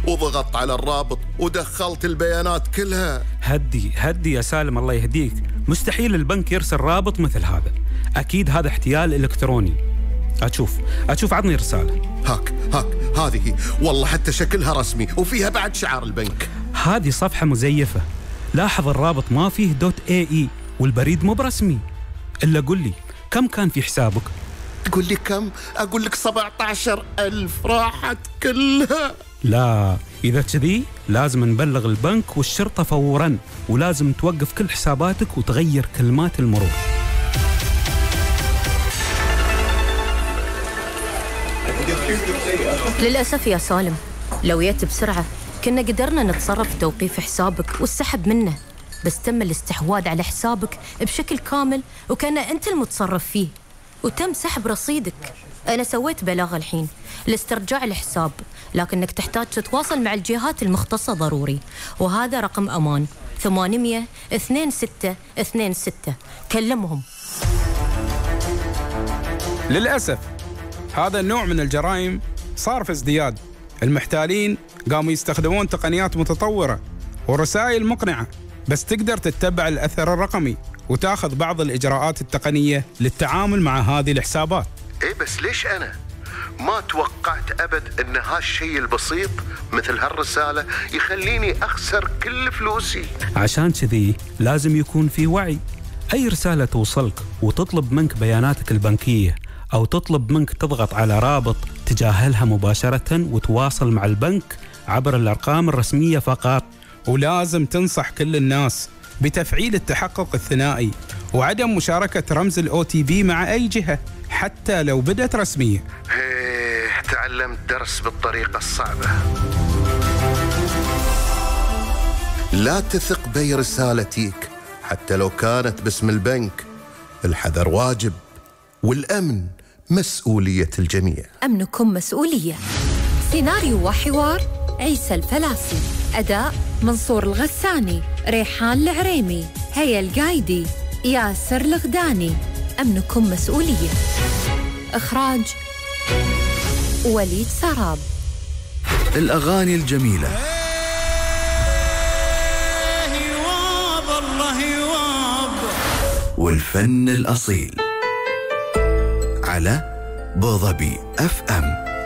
وضغطت على الرابط ودخلت البيانات كلها. هدي يا سالم الله يهديك، مستحيل البنك يرسل رابط مثل هذا، أكيد هذا احتيال إلكتروني. أشوف عطني رسالة. هاك هذه والله حتى شكلها رسمي وفيها بعد شعار البنك. هذه صفحة مزيفة، لاحظ الرابط ما فيه .ae والبريد مو برسمي. إلا قل لي كم كان في حسابك؟ تقول لي كم؟ أقول لك 17,000 راحت كلها. لا، إذا كذي لازم نبلغ البنك والشرطة فوراً، ولازم توقف كل حساباتك وتغير كلمات المرور. للأسف يا سالم، لو جيت بسرعة كنا قدرنا نتصرف في توقيف حسابك والسحب منه، بس تم الاستحواذ على حسابك بشكل كامل وكان أنت المتصرف فيه، وتم سحب رصيدك. أنا سويت بلاغ الحين لاسترجاع الحساب، لكنك تحتاج تتواصل مع الجهات المختصة ضروري، وهذا رقم أمان 800-2626. كلمهم. للأسف هذا النوع من الجرائم صار في ازدياد. المحتالين قاموا يستخدمون تقنيات متطورة ورسائل مقنعة، بس تقدر تتبع الأثر الرقمي وتاخذ بعض الإجراءات التقنية للتعامل مع هذه الحسابات. إيه بس ليش أنا ما توقعت أبد أن هالشيء البسيط مثل هالرسالة يخليني أخسر كل فلوسي؟ عشان كذي لازم يكون في وعي. أي رسالة توصلك وتطلب منك بياناتك البنكية أو تطلب منك تضغط على رابط، تجاهلها مباشرة وتواصل مع البنك عبر الأرقام الرسمية فقط. ولازم تنصح كل الناس بتفعيل التحقق الثنائي وعدم مشاركة رمز الOTP مع أي جهة حتى لو بدأت رسمية. تعلمت درس بالطريقة الصعبة. لا تثق بأي رسالة تيك حتى لو كانت باسم البنك. الحذر واجب والأمن مسؤولية الجميع. أمنكم مسؤولية. سيناريو وحوار عيسى الفلاسي، أداء منصور الغساني، ريحان العريمي، هيا القايدي، ياسر الغداني. أمنكم مسؤولية. إخراج وليد سراب. الأغاني الجميلة والفن الأصيل على بوظبي FM.